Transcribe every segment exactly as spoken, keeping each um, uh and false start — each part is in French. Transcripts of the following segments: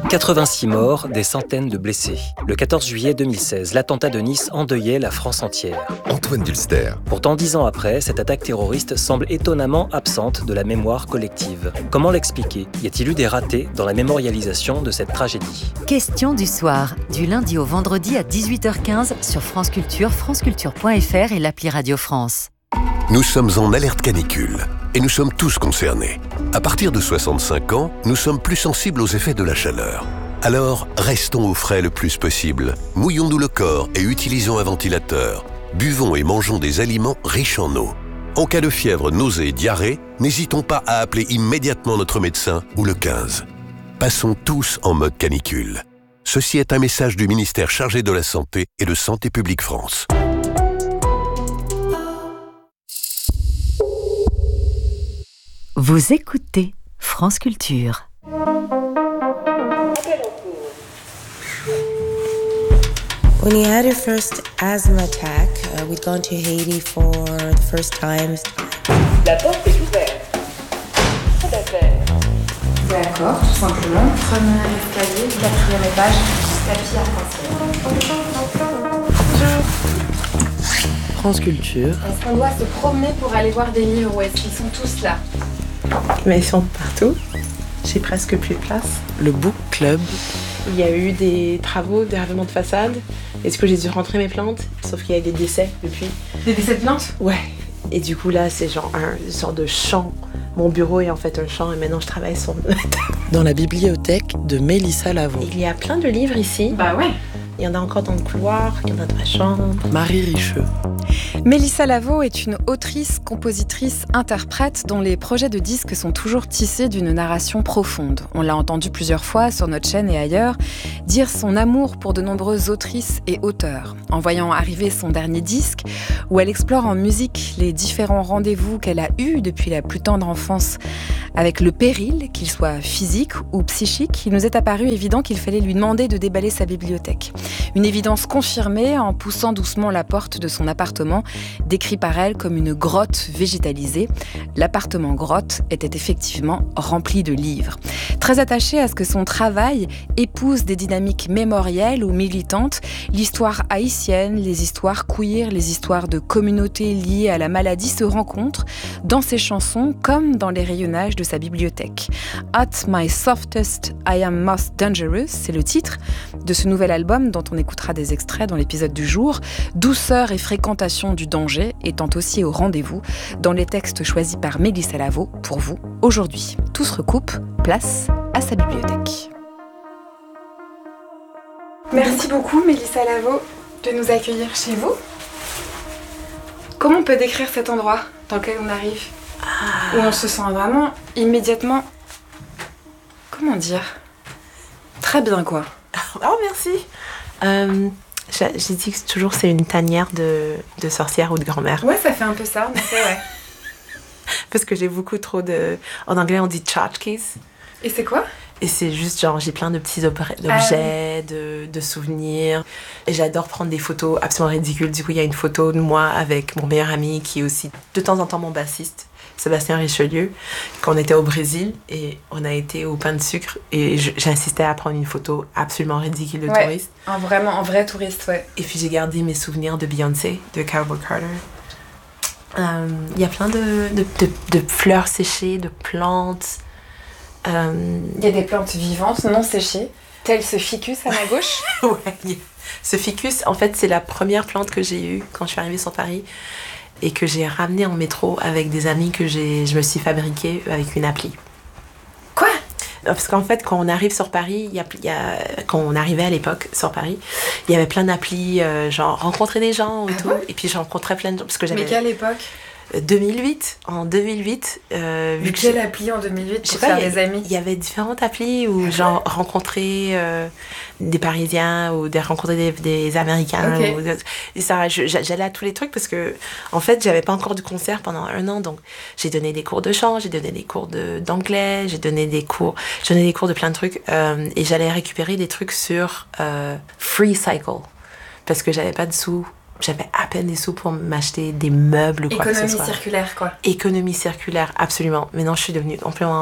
quatre-vingt-six morts, des centaines de blessés. Le quatorze juillet deux mille seize, l'attentat de Nice endeuillait la France entière. Antoine Dulster. Pourtant, dix ans après, cette attaque terroriste semble étonnamment absente de la mémoire collective. Comment l'expliquer ? Y a-t-il eu des ratés dans la mémorialisation de cette tragédie ? Question du soir, du lundi au vendredi à dix-huit heures quinze sur France Culture, franceculture point f r et l'appli Radio France. Nous sommes en alerte canicule et nous sommes tous concernés. À partir de soixante-cinq ans, nous sommes plus sensibles aux effets de la chaleur. Alors, restons au frais le plus possible. Mouillons-nous le corps et utilisons un ventilateur. Buvons et mangeons des aliments riches en eau. En cas de fièvre, nausée et diarrhée, n'hésitons pas à appeler immédiatement notre médecin ou le quinze. Passons tous en mode canicule. Ceci est un message du ministère chargé de la Santé et de Santé publique France. Vous écoutez France Culture. When he had your first asthma attack, uh, we'd gone to Haiti for the first time. La porte est ouverte. D'accord. D'accord, tout simplement. Premier escalier, quatrième étage, tapis arc-en-ciel. France Culture. Est-ce qu'on doit se promener pour aller voir des livres ou est-ce qu'ils sont tous là ? Mais ils sont partout. J'ai presque plus de place. Le Book Club. Il y a eu des travaux, des ravements de façade. Et du coup, j'ai dû rentrer mes plantes. Sauf qu'il y a eu des décès depuis. Des décès de plantes ? Ouais. Et du coup, là, c'est genre un genre de champ. Mon bureau est en fait un champ et maintenant je travaille sur... Dans la bibliothèque de Mélissa Lavaux. Il y a plein de livres ici. Bah ouais. Il y en a encore dans le couloir, il y en a dans la chambre. Marie Richeux. Mélissa Lavaux est une autrice, compositrice, interprète dont les projets de disques sont toujours tissés d'une narration profonde. On l'a entendu plusieurs fois sur notre chaîne et ailleurs dire son amour pour de nombreuses autrices et auteurs. En voyant arriver son dernier disque, où elle explore en musique les différents rendez-vous qu'elle a eus depuis la plus tendre enfance avec le péril, qu'il soit physique ou psychique, il nous est apparu évident qu'il fallait lui demander de déballer sa bibliothèque. Une évidence confirmée en poussant doucement la porte de son appartement, décrit par elle comme une grotte végétalisée. L'appartement grotte était effectivement rempli de livres. Très attachée à ce que son travail épouse des dynamiques mémorielles ou militantes, l'histoire haïtienne, les histoires queer, les histoires de communautés liées à la maladie se rencontrent dans ses chansons comme dans les rayonnages de sa bibliothèque. At My Softest, I Am Most Dangerous, c'est le titre de ce nouvel album dont on écoutera des extraits dans l'épisode du jour. Douceur et fréquentation du danger étant aussi au rendez-vous dans les textes choisis par Mélissa Lavaux pour vous aujourd'hui. Tout se recoupe, place à sa bibliothèque. Merci beaucoup Mélissa Lavaux de nous accueillir chez vous. Comment on peut décrire cet endroit dans lequel on arrive ? Où on se sent vraiment immédiatement, comment dire, très bien quoi. Oh merci. Euh, j'ai, j'ai dit que toujours c'est une tanière de, de sorcière ou de grand-mère. Ouais, ça fait un peu ça, mais c'est ouais. Parce que j'ai beaucoup trop de... En anglais on dit tchotchkes. Et c'est quoi ? Et c'est juste genre j'ai plein de petits obje- objets, ah, de, de souvenirs. Et j'adore prendre des photos absolument ridicules. Du coup il y a une photo de moi avec mon meilleur ami qui est aussi de temps en temps mon bassiste. Sébastien Richelieu, quand on était au Brésil et on a été au pain de sucre et je, j'insistais à prendre une photo absolument ridicule de ouais, touriste. Un vraiment, un vrai touriste, ouais. Et puis j'ai gardé mes souvenirs de Beyoncé, de Cowboy Carter. Il euh, y a plein de, de, de, de fleurs séchées, de plantes. Il euh... y a des plantes vivantes, non séchées, tel ce ficus à ma gauche. Ouais, ce ficus, en fait, c'est la première plante que j'ai eue quand je suis arrivée sur Paris. Et que j'ai ramené en métro avec des amis que j'ai, je me suis fabriqué avec une appli. Quoi ? Parce qu'en fait, quand on arrive sur Paris, y a, y a, quand on arrivait à l'époque sur Paris, il y avait plein d'applis, euh, genre rencontrer des gens et ah tout. Ouais ? Et puis je rencontrais plein de gens. Parce que j'avais... Mais quelle époque ? deux mille huit, en deux mille huit. Euh, vu que quelle appli en deux mille huit pour je sais faire pas, des amis ? Il y avait différentes applis où genre rencontrer euh, des Parisiens ou des, rencontrer des, des Américains. Okay. Ou, et ça, je, j'allais à tous les trucs parce que en fait, j'avais pas encore de concert pendant un an. Donc j'ai donné des cours de chant, j'ai donné des cours de, d'anglais, j'ai donné des cours, j'ai donné des cours de plein de trucs. Euh, et j'allais récupérer des trucs sur euh, Free Cycle parce que j'avais pas de sous. J'avais à peine des sous pour m'acheter des meubles ou quoi que ce soit. Économie circulaire, quoi. Économie circulaire, absolument. Maintenant, je suis devenue complètement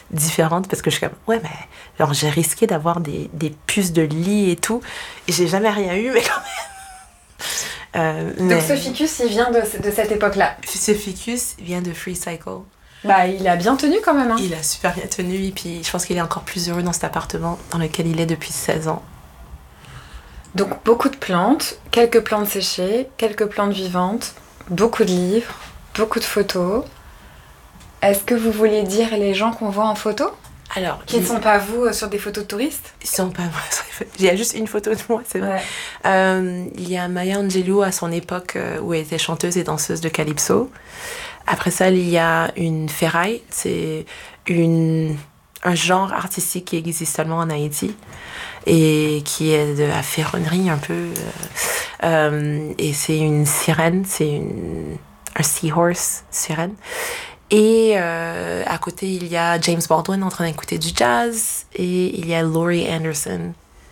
différente parce que je suis comme, ouais, mais genre, j'ai risqué d'avoir des, des puces de lit et tout, et j'ai jamais rien eu, mais quand même. Euh, Donc mais... ce ficus, il vient de, de cette époque-là. Ce ficus vient de Free Cycle. Bah, il a bien tenu quand même. Hein. Il a super bien tenu, et puis je pense qu'il est encore plus heureux dans cet appartement dans lequel il est depuis seize ans. Donc beaucoup de plantes, quelques plantes séchées, quelques plantes vivantes, beaucoup de livres, beaucoup de photos. Est-ce que vous voulez dire les gens qu'on voit en photo ? Alors, qui ne sont pas vous sur des photos de touristes ? Ils sont pas moi. Il y a juste une photo de moi, c'est vrai. Ouais. Euh, il y a Maya Angelou à son époque euh, où elle était chanteuse et danseuse de calypso. Après ça, il y a une ferraille. C'est une, un genre artistique qui existe seulement en Haïti et qui est de la ferronnerie un peu. Euh, euh, et c'est une sirène, c'est une, un seahorse sirène. Et euh, à côté, il y a James Baldwin en train d'écouter du jazz. Et il y a Laurie Anderson.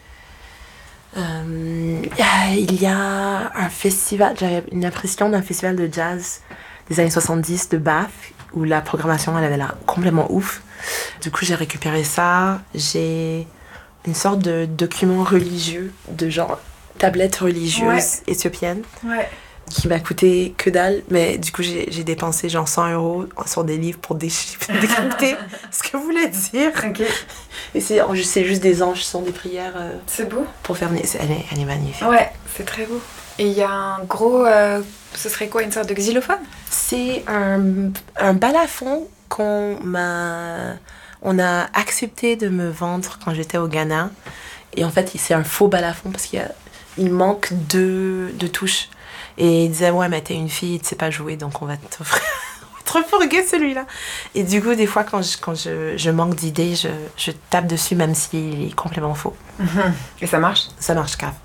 Euh, il y a un festival, j'avais une impression d'un festival de jazz des années soixante-dix de Bath, où la programmation, elle avait l'air complètement ouf. Du coup, j'ai récupéré ça. J'ai une sorte de document religieux, de genre tablette religieuse ouais. éthiopienne. Ouais. Qui m'a coûté que dalle, mais du coup j'ai, j'ai dépensé genre cent euros sur des livres pour déchiffrer, décrypter ce que voulait dire. Okay. Et c'est, c'est juste des anges, ce sont des prières. Euh, c'est beau. Pour faire venir, elle est, elle est magnifique. Ouais, c'est très beau. Et il y a un gros, euh, ce serait quoi, une sorte de xylophone ? C'est un, un balafon qu'on m'a, on a accepté de me vendre quand j'étais au Ghana. Et en fait c'est un faux balafon parce qu'il y a, il manque deux, deux touches. Et il disait, ouais, mais t'es une fille, tu sais pas jouer, donc on va t'offrir, on va te refourguer celui-là. Et du coup, des fois, quand je, quand je, je manque d'idées, je, je tape dessus, même s'il est complètement faux. Mm-hmm. Et ça marche ? Ça marche grave.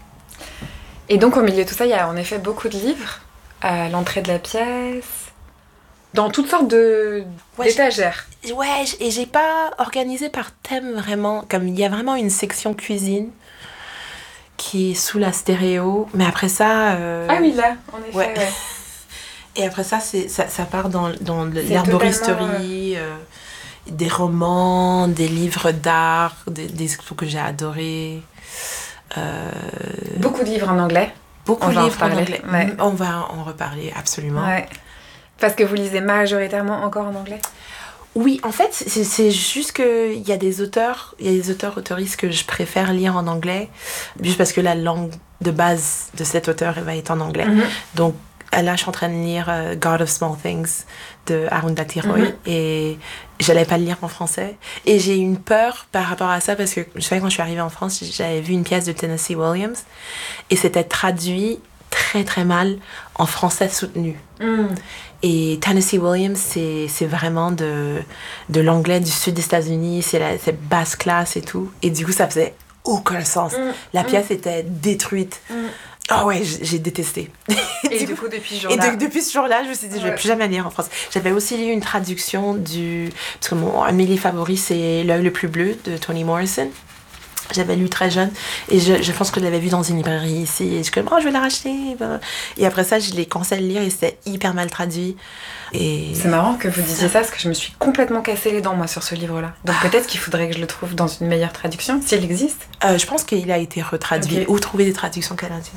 Et donc, au milieu de tout ça, il y a en effet beaucoup de livres, à l'entrée de la pièce, dans toutes sortes de, ouais, d'étagères. J'ai, ouais, et j'ai pas organisé par thème vraiment, comme il y a vraiment une section cuisine, qui est sous la stéréo, mais après ça... Euh... Ah oui, là, en effet, ouais. ouais. Et après ça, c'est, ça, ça part dans, dans l'herboristerie, euh... Euh, des romans, des livres d'art, des, des expos que j'ai adorés. Euh... Beaucoup de livres en anglais. Beaucoup de livres en, en anglais. Ouais. On va en reparler, absolument. Ouais. Parce que vous lisez majoritairement encore en anglais ? Oui, en fait, c'est, c'est juste qu'il y a des auteurs, il y a des auteurs, autoristes que je préfère lire en anglais, juste parce que la langue de base de cet auteur va être en anglais. Mm-hmm. Donc, là, je suis en train de lire uh, God of Small Things de Arundhati Roy, mm-hmm. et j'allais pas le lire en français. Et j'ai eu une peur par rapport à ça, parce que je sais quand je suis arrivée en France, j'avais vu une pièce de Tennessee Williams, et c'était traduit très très mal en français soutenu. Mm. Et Tennessee Williams, c'est, c'est vraiment de, de l'anglais du sud des États-Unis, c'est, la, c'est basse classe et tout. Et du coup, ça faisait aucun sens. Mm. La pièce mm. était détruite. Mm. Oh ouais, j'ai, j'ai détesté. Et du coup, depuis ce jour-là... Et de, depuis ce jour-là, je me suis dit, ouais. je ne vais plus jamais lire en français. J'avais aussi lu une traduction du... Parce que mon, un de mes livres favoris, c'est L'œil le plus bleu de Toni Morrison. J'avais lu très jeune et je, je pense que je l'avais vu dans une librairie ici et je suis comme, oh, je vais la racheter. Et après ça, je l'ai commencé à le lire et c'était hyper mal traduit. Et... C'est marrant que vous disiez ça parce que je me suis complètement cassé les dents, moi, sur ce livre-là. Donc ah. peut-être qu'il faudrait que je le trouve dans une meilleure traduction, si elle existe. Euh, je pense qu'il a été retraduit, okay. Ou trouver des traductions canadiennes.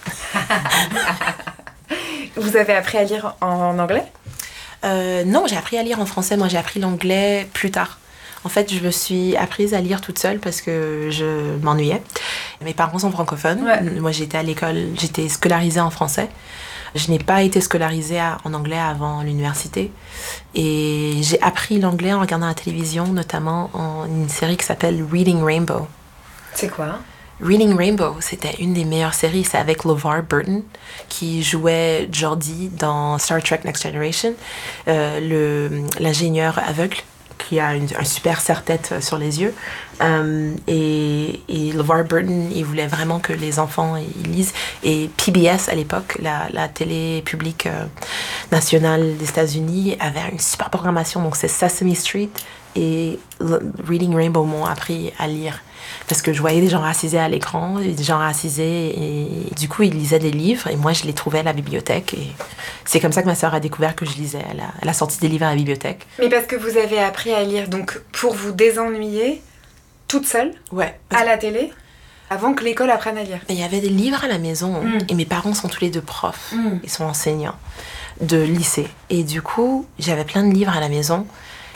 Vous avez appris à lire en anglais ? euh, Non, j'ai appris à lire en français. Moi, j'ai appris l'anglais plus tard. En fait, je me suis apprise à lire toute seule parce que je m'ennuyais. Mes parents sont francophones. Ouais. Moi, j'étais à l'école, j'étais scolarisée en français. Je n'ai pas été scolarisée à, en anglais avant l'université. Et j'ai appris l'anglais en regardant la télévision, notamment en une série qui s'appelle Reading Rainbow. C'est quoi ? Reading Rainbow, c'était une des meilleures séries. C'est avec LeVar Burton, qui jouait Geordi dans Star Trek Next Generation, euh, le, l'ingénieur aveugle qui a une, un super serre-tête sur les yeux. Euh, et, et LeVar Burton, il voulait vraiment que les enfants ils lisent. Et P B S, à l'époque, la, la télé publique euh, nationale des États-Unis, avait une super programmation. Donc, c'est Sesame Street, et Reading Rainbow m'ont appris à lire. Parce que je voyais des gens racisés à l'écran, des gens racisés, et du coup, ils lisaient des livres, et moi, je les trouvais à la bibliothèque. Et c'est comme ça que ma sœur a découvert que je lisais. Elle a, elle a sorti des livres à la bibliothèque. Mais parce que vous avez appris à lire, donc pour vous désennuyer, toute seule, ouais, à la télé, avant que l'école apprenne à lire. Il y avait des livres à la maison, mm. et mes parents sont tous les deux profs, mm. ils sont enseignants de lycée. Et du coup, j'avais plein de livres à la maison,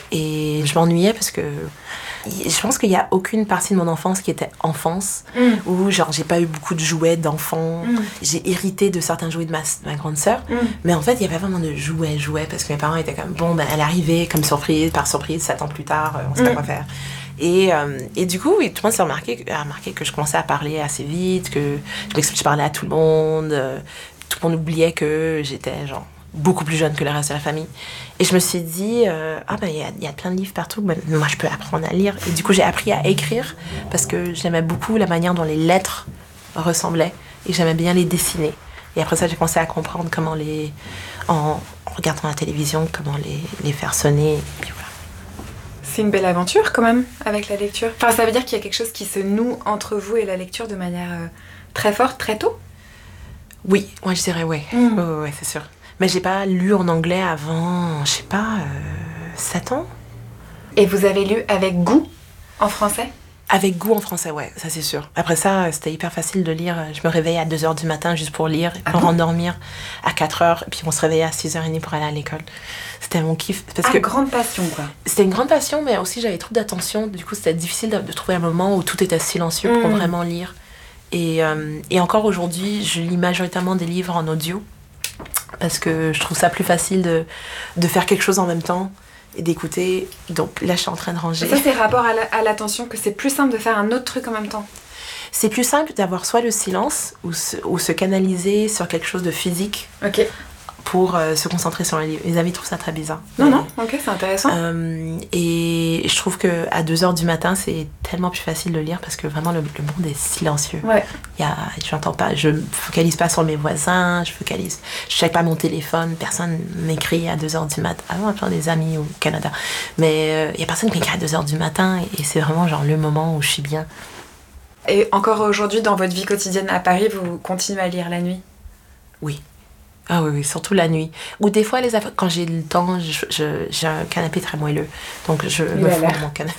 et je m'ennuyais parce que je pense qu'il n'y a aucune partie de mon enfance qui était enfance, mm. où genre j'ai pas eu beaucoup de jouets d'enfants, mm. j'ai hérité de certains jouets de ma, ma grande sœur, mm. mais en fait il y avait vraiment de jouets, jouets, parce que mes parents étaient comme, bon, ben elle arrivait comme surprise, par surprise, sept ans plus tard, on sait mm. pas quoi faire. Et, euh, et du coup, tout le monde s'est remarqué, a remarqué que je commençais à parler assez vite, que je, je parlais à tout le monde, euh, tout le monde oubliait que j'étais genre beaucoup plus jeune que le reste de la famille. Et je me suis dit, euh, ah ben il y a, y a plein de livres partout, ben, moi je peux apprendre à lire. Et du coup j'ai appris à écrire parce que j'aimais beaucoup la manière dont les lettres ressemblaient et j'aimais bien les dessiner. Et après ça j'ai commencé à comprendre comment les, en, en regardant la télévision, comment les, les faire sonner. Et puis voilà. C'est une belle aventure quand même avec la lecture. Enfin ça veut dire qu'il y a quelque chose qui se noue entre vous et la lecture de manière euh, très forte, très tôt. Oui, moi je dirais ouais, mmh. ouais, ouais, ouais c'est sûr. Mais j'ai pas lu en anglais avant, je sais pas, euh, sept ans. Et vous avez lu avec goût en français ? Avec goût en français, ouais, ça c'est sûr. Après ça, c'était hyper facile de lire. Je me réveillais à deux heures du matin juste pour lire, et pour ah endormir à quatre heures, et puis on se réveillait à six heures trente pour aller à l'école. C'était mon kiff. Parce ah, que grande passion, quoi. C'était une grande passion, mais aussi j'avais trop d'attention. Du coup, c'était difficile de, de trouver un moment où tout était silencieux pour mmh. vraiment lire. Et, euh, et encore aujourd'hui, je lis majoritairement des livres en audio. Parce que je trouve ça plus facile de, de faire quelque chose en même temps et d'écouter. Donc là, je suis en train de ranger. Et ça, c'est rapport à, la, à l'attention, que c'est plus simple de faire un autre truc en même temps. C'est plus simple d'avoir soit le silence ou se, ou se canaliser sur quelque chose de physique. Ok. Pour euh, se concentrer sur un livre. Les amis trouvent ça très bizarre. Non, mais, non, ok, c'est intéressant. Euh, et je trouve qu'à deux heures du matin, c'est tellement plus facile de lire parce que vraiment, le, le monde est silencieux. Ouais. Y a, je n'entends pas, je ne focalise pas sur mes voisins, je focalise, je ne check pas mon téléphone, personne m'écrit à deux heures du matin. Avant, j'ai des amis au Canada. Mais il euh, n'y a personne qui m'écrit à deux heures du matin et, et c'est vraiment genre le moment où je suis bien. Et encore aujourd'hui, dans votre vie quotidienne à Paris, vous continuez à lire la nuit ? Oui. Ah oui, oui, surtout la nuit. Ou des fois, les affaires, quand j'ai le temps, je, je, j'ai un canapé très moelleux. Donc, je me fonds dans mon canapé.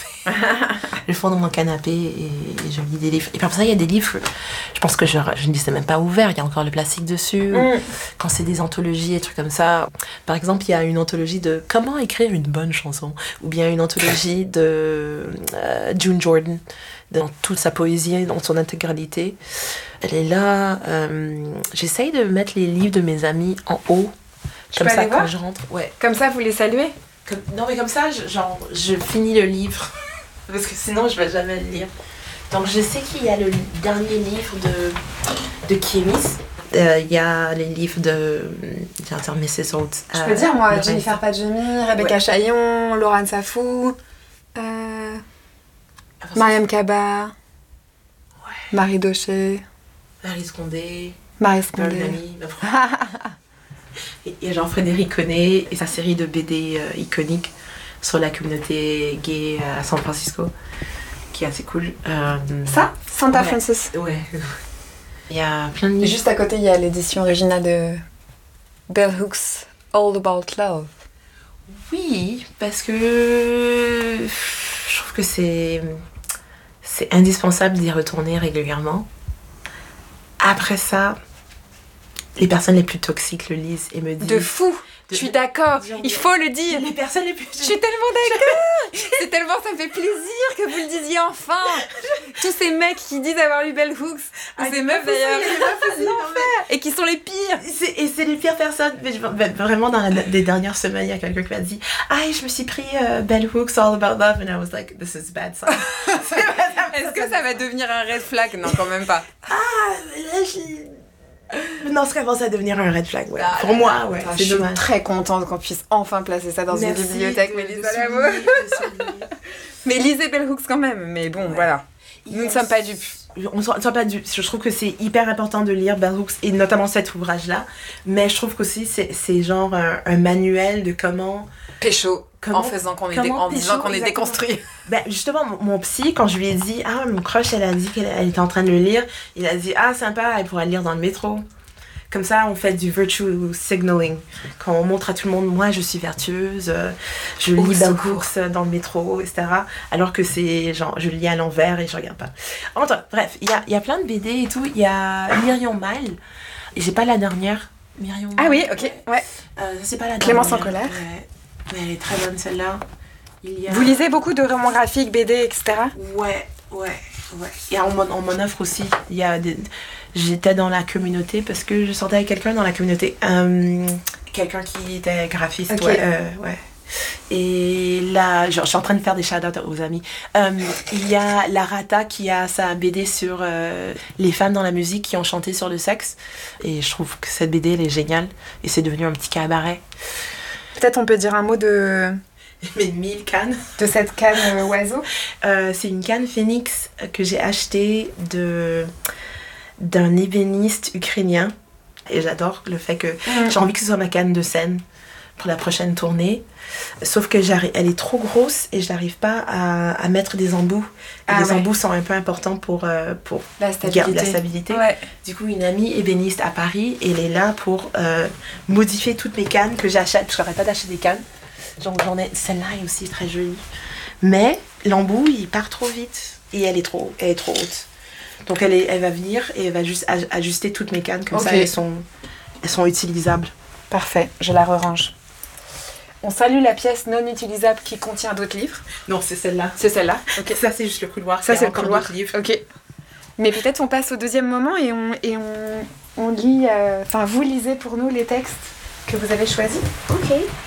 je fonds dans mon canapé et, et je lis des livres. Et pour ça, il y a des livres, je pense que je, je ne les ai même pas ouverts. Il y a encore le plastique dessus. Mm. Quand c'est des anthologies et trucs comme ça. Par exemple, il y a une anthologie de comment écrire une bonne chanson. Ou bien une anthologie de euh, June Jordan, dans toute sa poésie, dans son intégralité. Elle est là. Euh, j'essaye de mettre les livres de mes amis en haut. Je comme ça, quand voir? Je rentre. Ouais. Comme ça, vous les saluez? Comme, non, mais comme ça, je, genre, je finis le livre. Parce que sinon, je ne vais jamais le lire. Donc, je sais qu'il y a le dernier livre de, de Kémis. Il euh, y a les livres de... J'ai entendu missus Oates. Je peux euh, dire, moi, Jennifer Padjemi, Rebecca ouais. Chaillon, Laurent Safou, euh, ah, Mariam Kaba, ouais. Marie Daucher... Marie Scondé, Marie Scondé. Il y a Jean-Frédéric Connet et sa série de B D euh, iconiques sur la communauté gay à San Francisco, qui est assez cool. Euh, Ça Santa ouais. Francis. Ouais. Il y a plein de livres. Et juste à côté, il y a l'édition originale de Bell Hooks, All About Love. Oui, parce que je trouve que c'est, c'est indispensable d'y retourner régulièrement. Après ça, les personnes les plus toxiques le lisent et me disent... De fou de... Je suis d'accord, il faut le dire. Les personnes les plus... Je suis tellement d'accord. C'est tellement, ça me fait plaisir que vous le disiez enfin. Tous ces mecs qui disent avoir lu Bell Hooks, ah, ou ces meufs d'ailleurs, et qui sont les pires. C'est, et c'est les pires personnes. Mais je, vraiment, dans la, les dernières semaines, il y a quelqu'un qui m'a dit « Ah, je me suis pris uh, Bell Hooks, All About Love. » And I was like, this is bad song. Est-ce que ça va devenir un red flag? Non, quand même pas. Ah, là, je... Non, ça commence à devenir un red flag, ouais. Ah, pour moi, ouais. Ah, c'est je dommage. suis très contente qu'on puisse enfin placer ça dans Merci une bibliothèque, Mélissa Lavo. Mais lisez Bell Hooks quand même, mais bon, ouais. Voilà. Nous yes. ne sommes pas dupes. On ne sommes pas dupes. Je trouve que c'est hyper important de lire Bell Hooks, et notamment cet ouvrage-là. Mais je trouve qu'aussi, c'est, c'est genre un, un manuel de comment... Pécho. comment, en faisant qu'on est, dé- en disant qu'on est déconstruit. Ben, justement, mon, mon psy, quand je lui ai dit, ah, mon crush, elle a dit qu'elle elle était en train de le lire, il a dit, ah, sympa, elle pourrait le lire dans le métro. Comme ça, on fait du virtue signaling. Quand on montre à tout le monde, moi, je suis vertueuse, je lis belle course dans le métro, et cetera. Alors que c'est genre, je lis à l'envers et je regarde pas. Enfin, bref, il y a, y a plein de B D et tout. Il y a Myriam Mal. Et j'ai pas la dernière. Myriam Mal. Ah oui, ok, ouais. Euh, c'est pas la Clémence dernière. en colère. Ouais. Mais elle est très bonne celle-là. Il y a... Vous lisez beaucoup de romans graphiques, B D, et cetera. Ouais, ouais, ouais. Et on m'en, on m'en offre aussi. Il y a des... J'étais dans la communauté parce que je sortais avec quelqu'un dans la communauté. Euh, quelqu'un qui était graphiste, okay. ouais, euh, ouais. Et là, je, je suis en train de faire des shout-outs aux amis. Euh, il y a la Rata qui a sa B D sur euh, les femmes dans la musique qui ont chanté sur le sexe. Et je trouve que cette B D, elle est géniale. Et c'est devenu un petit cabaret. Peut-être on peut dire un mot de... Mes mille cannes. De cette canne euh, oiseau. Euh, c'est une canne phénix que j'ai achetée de... d'un ébéniste ukrainien. Et j'adore le fait que mmh. j'ai envie que ce soit ma canne de scène pour la prochaine tournée. Sauf que elle est trop grosse et je n'arrive pas à, à mettre des embouts. Et ah, les ouais. embouts sont un peu importants pour, euh, pour la stabilité. La stabilité. Ouais. Du coup, une amie ébéniste à Paris, elle est là pour euh, modifier toutes mes cannes que j'achète. Parce que je n'arrête pas d'acheter des cannes. Donc, j'en ai... Celle-là est aussi très jolie. Mais l'embout, il part trop vite. Et elle est trop, elle est trop haute. Donc elle, est, elle va venir et elle va juste ajuster toutes mes cannes, comme okay. ça elles sont, elles sont utilisables. Parfait, je la rerange. On salue la pièce non utilisable qui contient d'autres livres. Non, c'est celle-là. C'est celle-là, ok. Ça c'est juste le couloir, ça c'est le couloir, livres. Ok. Mais peut-être on passe au deuxième moment et on, et on, on lit, enfin euh, vous lisez pour nous les textes que vous avez choisis. Ok.